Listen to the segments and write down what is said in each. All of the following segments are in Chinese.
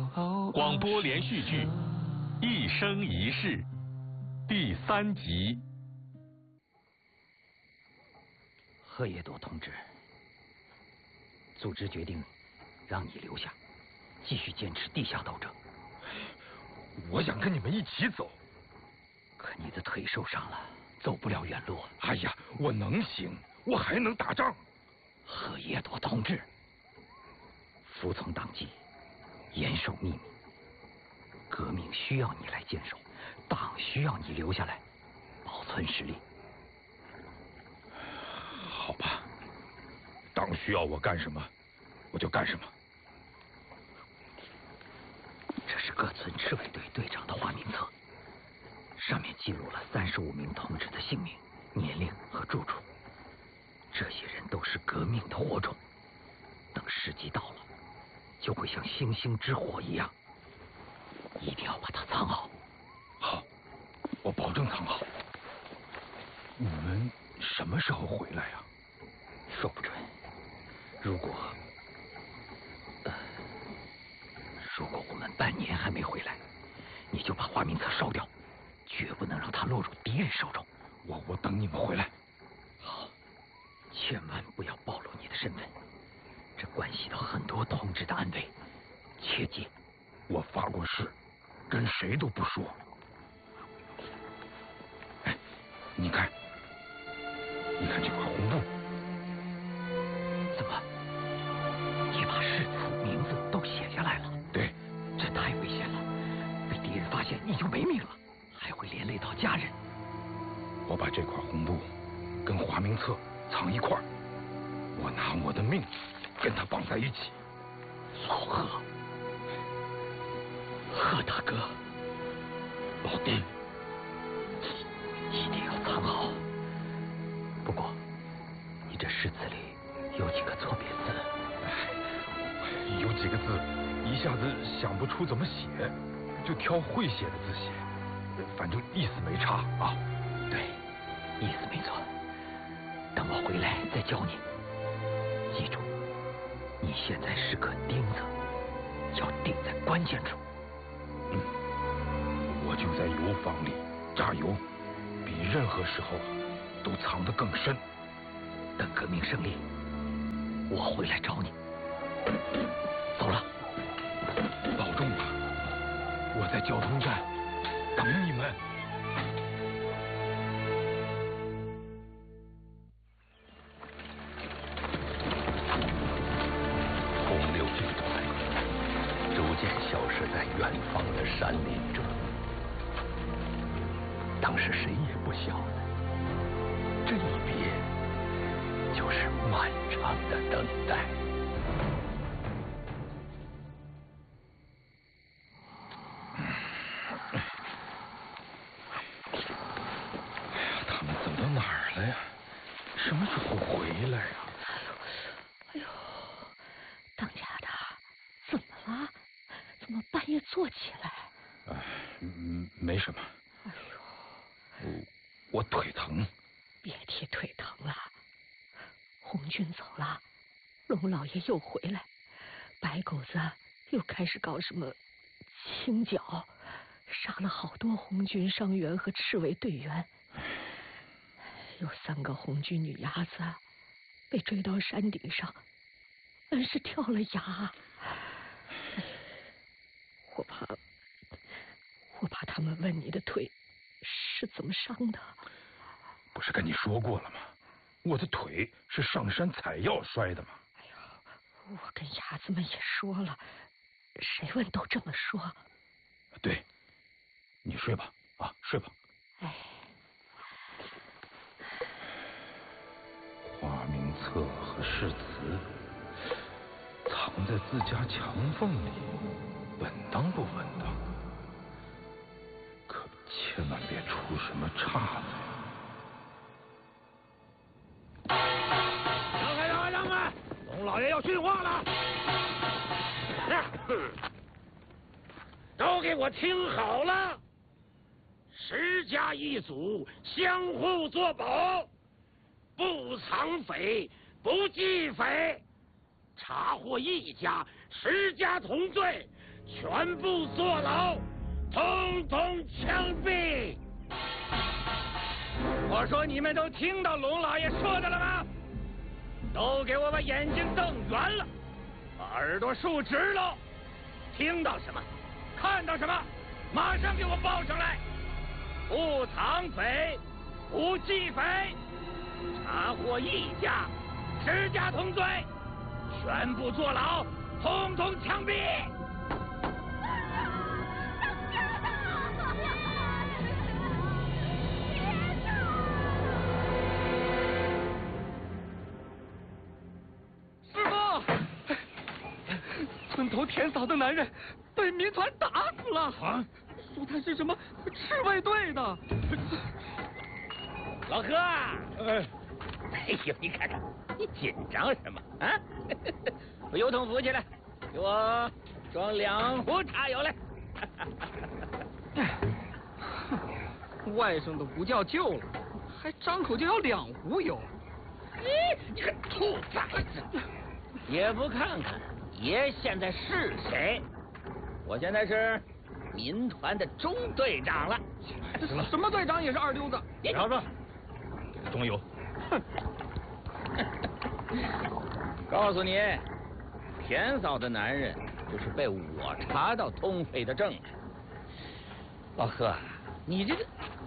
广播连续剧《一生一世》第3集。 贺野朵同志，组织决定让你留下，继续坚持地下斗争。 我想跟你们一起走， 可你的腿受伤了，走不了远路。 哎呀，我能行，我还能打仗。 贺野朵同志，服从党纪，严守秘密。革命需要你来坚守，党需要你留下来，保存实力。 好吧，党需要我干什么，我就干什么。 这是各村赤卫队队长的花名册，上面记录了35名同志的姓名、年龄和住处。这些人都是革命的火种，等时机到了，就会像星星之火一样，一定要把它藏好。 好，我保证藏好。你们什么时候回来呀？ 说不准。如果我们半年还没回来，你就把花名册烧掉，绝不能让它落入敌人手中。 我等你们回来。 好，千万不要暴露你的身份，这关系到很多同志的安危，切记。 我发过誓，跟谁都不说。哎，你看这块红布。 怎么，你把誓词名字都写下来了？ 对， 这太危险了，被敌人发现你就没命了，还会连累到家人。 我把这块红布跟花名册藏一块儿，我拿我的命跟它绑在一起。 老贺，贺大哥， 老弟， 一定要藏好。不过，你这誓词里有几个错别字？ 有几个字一下子想不出怎么写，就挑会写的字写，反正意思没差啊。 对，意思没错。等我回来再教你。记住，你现在是颗钉子，要钉在关键处。 我就在油坊里榨油，比任何时候都藏得更深。 等革命胜利，我回来找你。走了， 保重吧，我在交通站等你们。 洪流剧团逐渐消失在远方的山林中。当时谁也不晓得，这一别就是漫长的等待。 他们走到哪儿了呀？什么时候回来呀？ 哎呦，当家的，怎么了？怎么半夜坐起来？ 没什么。 哎呦， 我腿疼。 别提腿疼了。红军走了，龙老爷又回来，白狗子又开始搞什么清剿，杀了好多红军伤员和赤卫队员。有3个红军女伢子被追到山顶上，但是跳了崖。我怕他们问你的腿是怎么伤的。 不是跟你说过了吗？我的腿是上山采药摔的嘛。 哎呦，我跟伢子们也说了，谁问都这么说。 对，你睡吧，啊，睡吧。 哎， 花名册和誓词藏在自家墙缝里，稳当不稳当？可千万别出什么岔子呀！ 让开！龙老爷要训话了！都给我听好了！10家一组，相互作保，不藏匪，不忌匪。查获1家，10家同罪， 全部坐牢，统统枪毙！我说你们都听到龙老爷说的了吗？都给我把眼睛瞪圆了，把耳朵竖直了，听到什么，看到什么，马上给我报上来！不藏匪，不计匪，查获一家，10家同罪，全部坐牢，统统枪毙！ 村头田嫂的男人被民团打死了啊！ 说他是什么赤卫队的。 老何，哎呦，你看看，你紧张什么啊？把油桶扶起来，给我装2壶茶油来。 外甥都不叫舅了，还张口就要2壶油。 你个兔崽子！也不看看爷现在是谁？我现在是民团的中队长了。 什么队长也是2丢子。 别吵说， 给他装油。 哼！告诉你，田嫂的男人就是被我查到通匪的证据。老何，你的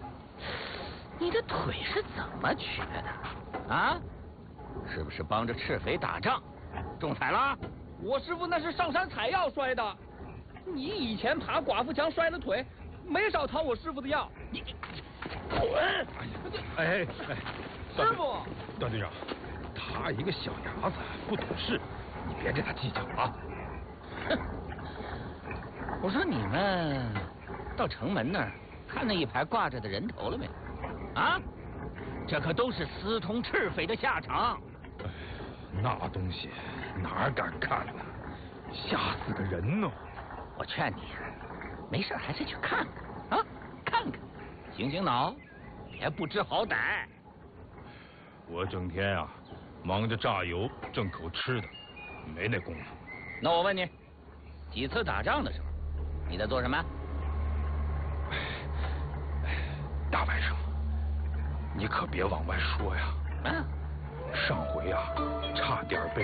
腿是怎么瘸的？啊？是不是帮着赤匪打仗？中彩了？ 我师傅那是上山采药摔的。你以前爬寡妇墙摔了腿，没少讨我师傅的药。 你滚！ 哎， 师傅， 段队长，他一个小伢子不懂事，你别跟他计较啊。 哼！我说你们到城门那儿看那一排挂着的人头了没？啊？这可都是私通赤匪的下场。 那东西哪敢看呢？吓死个人呢！ 我劝你，没事还是去看看啊，看看，醒醒脑，别不知好歹。 我整天啊忙着榨油挣口吃的，没那功夫。 那我问你，几次打仗的时候，你在做什么？ 大外甥，你可别往外说呀。 啊？ 上回啊，差点被